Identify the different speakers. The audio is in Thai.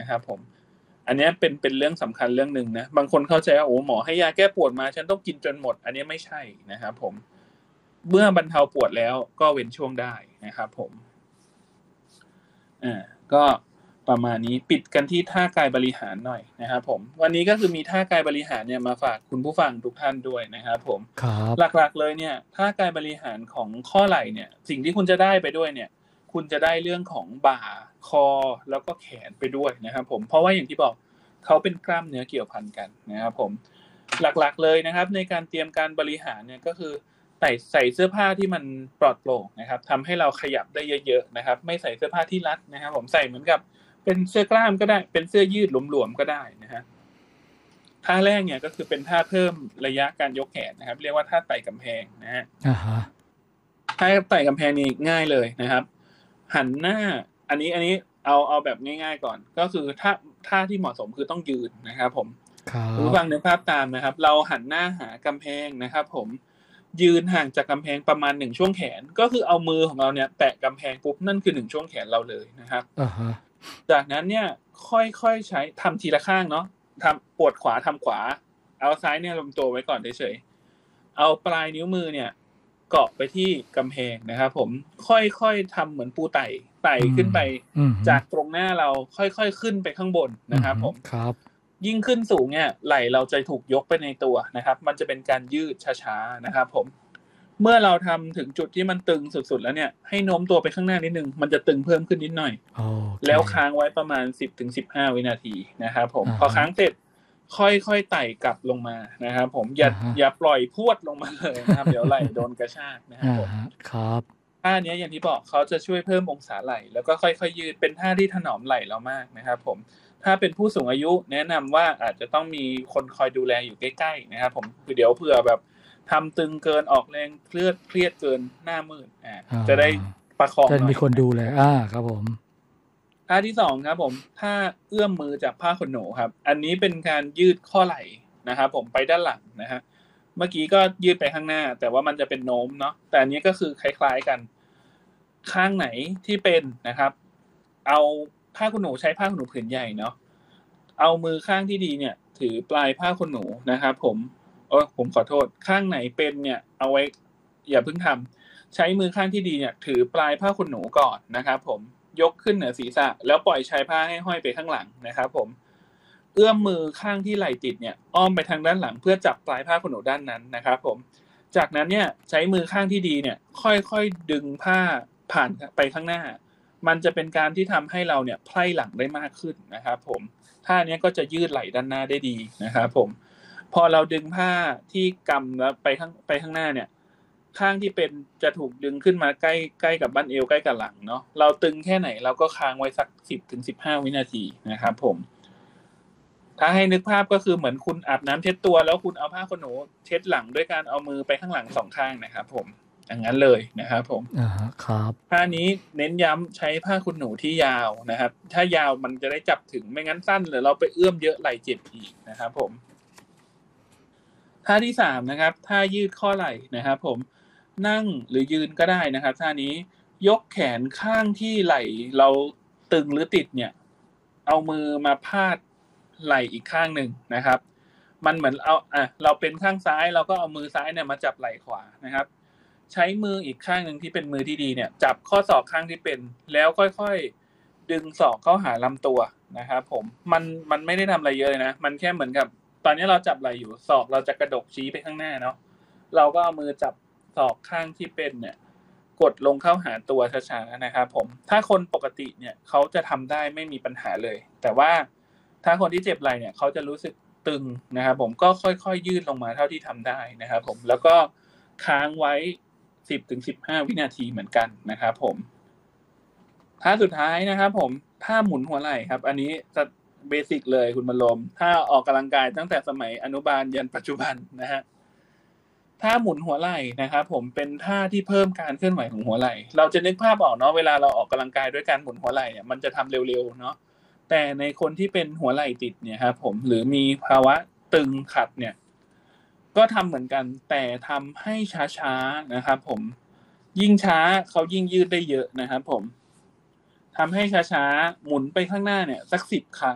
Speaker 1: นะครับผมอันนี้เป็นเรื่องสำคัญเรื่องนึงนะบางคนเข้าใจว่าโอ้หมอให้ยาแก้ปวดมาฉันต้องกินจนหมดอันนี้ไม่ใช่นะครับผมเมื่อบรรเทาปวดแล้วก็เว้นช่วงได้นะครับผมก็ประมาณนี้ปิดกันที่ท่ากายบริหารหน่อยนะครับผมวันนี้ก็คือมีท่ากายบริหารเนี่ยมาฝากคุณผู้ฟังทุกท่านด้วยนะครับผมหลักๆเลยเนี่ยท่ากายบริหารของข้อไหล่เนี่ยสิ่งที่คุณจะได้ไปด้วยเนี่ยคุณจะได้เรื่องของบ่าคอแล้วก็แขนไปด้วยนะครับผมเพราะว่าอย่างที่บอกเขาเป็นกล้ามเนื้อเกี่ยวพันกันนะครับผมหลักๆเลยนะครับในการเตรียมการบริหารเนี่ยก็คือใส่เสื้อผ้าที่มันปลอดโปร่งนะครับทำให้เราขยับได้เยอะๆนะครับไม่ใส่เสื้อผ้าที่รัดนะครับผมใส่เหมือนกับเป็นเสื้อกล้ามก็ได้เป็นเสื้อยืดหลวมๆก็ได้นะฮะท่าแรกเนี่ยก็คือเป็นท่าเพิ่มระยะการยกแขนนะครับเรียกว่าท่าไต่กำแพงนะฮะท่าไต่กำแพงนี่ง่ายเลยนะครับหันหน้าอันนี้เอาแบบง่ายๆก่อนก็คือท่าที่เหมาะสมคือต้องยืนนะครับผมผู้ฟังนึกภาพตามนะครับเราหันหน้าหากำแพงนะครับผมยืนห่างจากกำแพงประมาณ1ช่วงแขนก็คือเอามือของเราเนี่ยแตะกำแพงปุ๊บนั่นคือ1ช่วงแขนเราเลยนะครับจากนั้นเนี่ยค่อยๆใช้ทำทีละข้างเนาะทำปวดขวาทำขวาเอาซ้ายเนี่ยลงตัวไว้ก่อนเฉยๆเอาปลายนิ้วมือเนี่ยเกาะไปที่กำแพงนะครับผมค่อยๆทำเหมือนปูไต่ขึ้นไปจากตรงหน้าเราค่อยๆขึ้นไปข้างบนนะครับผม
Speaker 2: ครับ
Speaker 1: ยิ่งขึ้นสูงเนี่ยไหล่เราจะถูกยกไปในตัวนะครับมันจะเป็นการยืดช้าๆนะครับผมเมื่อเราทำถึงจุดที่มันตึงสุดๆแล้วเนี่ยให้โน้มตัวไปข้างหน้านิดนึงมันจะตึงเพิ่มขึ้นนิดหน่อยแล้วค้างไว้ประมาณ 10-15 วินาทีนะครับผมพอค้างเสร็จค่อยๆไต่กลับลงมานะครับผมอย่าปล่อยพรวดลงมาเลยนะครับเดี๋ยวไหล่โดนกระชากนะครับผม
Speaker 2: ครับ
Speaker 1: ท่านี้อย่างที่บอกเขาจะช่วยเพิ่มองศาไหล่แล้วก็ค่อยๆยืดเป็นท่าที่ถนอมไหล่เรามากนะครับผมถ้าเป็นผู้สูงอายุแนะนำว่าอาจจะต้องมีคนคอยดูแลอยู่ใกล้ๆนะครับผมคือเดี๋ยวเผื่อแบบทำตึงเกินออกแรงเครียดเกินหน้ามืดจะได้ประคอง
Speaker 2: จะมีคนดูแลครับผม
Speaker 1: ท่าที่2ครับผมท่าเอื้อมมือจากผ้าขนหนูครับอันนี้เป็นการยืดข้อไหล่นะครับผมไปด้านหลังนะฮะเมื่อกี้ก็ยืดไปข้างหน้าแต่ว่ามันจะเป็นโน้มเนาะแต่อันนี้ก็คือคล้ายๆกันข้างไหนที่เป็นนะครับเอาผ้าขนหนูใช้ผ้าขนหนูผืนใหญ่เนาะเอามือข้างที่ดีเนี่ยถือปลายผ้าขนหนูนะครับผมขอโทษข้างไหนเป็นเนี่ยเอาไว้อย่าเพิ่งทำใช้มือข้างที่ดีเนี่ยถือปลายผ้าขนหนูก่อนนะครับผมยกขึ้นเหนือศีรษะแล้วปล่อยชายผ้าให้ห้อยไปข้างหลังนะครับผมเอื้อมมือข้างที่ไหล่ติดเนี่ยอ้อมไปทางด้านหลังเพื่อจับปลายผ้าขนหนูด้านนั้นนะครับผมจากนั้นเนี่ยใช้มือข้างที่ดีเนี่ยค่อยๆดึงผ้าผ่านไปข้างหน้ามันจะเป็นการที่ทำให้เราเนี่ยไพล่หลังได้มากขึ้นนะครับผมท่านี้ก็จะยืดไหล่ด้านหน้าได้ดีนะครับผมพอเราดึงผ้าที่กำแล้วไปข้างหน้าเนี่ยข้างที่เป็นจะถูกดึงขึ้นมาใกล้กับบั้นเอวใกล้กับหลังเนาะเราตึงแค่ไหนเราก็ค้างไว้สัก 10-15 วินาทีนะครับผมถ้าให้นึกภาพก็คือเหมือนคุณอาบน้ำเช็ดตัวแล้วคุณเอาผ้าขนหนูเช็ดหลังด้วยการเอามือไปข้างหลัง2ข้างนะครับผมอย่างนั้นเลยนะครับผม
Speaker 2: ครับ
Speaker 1: ท่านี้เน้นย้ำใช้ผ้าขนหนูที่ยาวนะครับถ้ายาวมันจะได้จับถึงไม่งั้นสั้นหรือเราไปเอื้อมเยอะไหล่เจ็บอีกนะครับผมท่าที่3นะครับท่ายืดข้อไหล่นะครับผมนั่งหรือยืนก็ได้นะครับท่านี้ยกแขนข้างที่ไหล่เราตึงหรือติดเนี่ยเอามือมาพาดไหล่อีกข้างหนึ่งนะครับมันเหมือนเราเป็นข้างซ้ายเราก็เอามือซ้ายเนี่ยมาจับไหล่ขวานะครับใช้มืออีกข้างหนึ่งที่เป็นมือที่ดีเนี่ยจับข้อศอกข้างที่เป็นแล้วค่อยๆดึงศอกเข้าหาลำตัวนะครับผมมันไม่ได้ทำอะไรเยอะนะมันแค่เหมือนกับตอนนี้เราจับไหล่อยู่ศอกเราจะกระดกชี้ไปข้างหน้าเนาะเราก็เอามือจับศอกข้างที่เป็นเนี่ยกดลงเข้าหาตัวช้าๆนะครับผมถ้าคนปกติเนี่ยเขาจะทำได้ไม่มีปัญหาเลยแต่ว่าถ้าคนที่เจ็บไหล่เนี่ยเขาจะรู้สึกตึงนะครับผมก็ค่อยๆยืดลงมาเท่าที่ทำได้นะครับผมแล้วก็ค้างไว้ 10-15 วินาทีเหมือนกันนะครับผมท่าสุดท้ายนะครับผมท่าหมุนหัวไหล่ครับอันนี้จะเบสิกเลยคุณบรรลมถ้าออกกำลังกายตั้งแต่สมัยอนุบาลยันปัจจุบันนะฮะท่าหมุนหัวไหล่นะครับผมเป็นท่าที่เพิ่มการเคลื่อนไหวของหัวไหล่เราจะนึกภาพออกเนาะเวลาเราออกกำลังกายด้วยการหมุนหัวไหล่เนี่ยมันจะทำเร็วๆเนาะแต่ในคนที่เป็นหัวไหล่ติดเนี่ยครับผมหรือมีภาวะตึงขัดเนี่ยก็ทำเหมือนกันแต่ทำให้ช้าๆนะครับผมยิ่งช้าเขายิ่งยืดได้เยอะนะครับผมทำให้ช้าๆหมุนไปข้างหน้าเนี่ยสัก10 ครั้ง